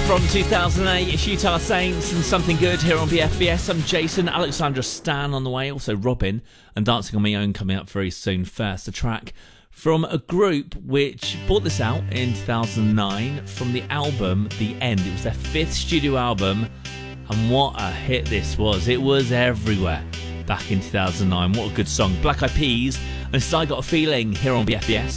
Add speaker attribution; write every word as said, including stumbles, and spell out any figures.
Speaker 1: From two thousand eight, it's Utah Saints and Something Good here on B F B S. I'm Jason, Alexandra Stan on the way, also Robin, and Dancing on My Own coming up very soon. First, a track from a group which brought this out in two thousand nine from the album The End. It was their fifth studio album, and what a hit this was. It was everywhere back in two thousand nine. What a good song. Black Eyed Peas, and this is I Got a Feeling here on B F B S.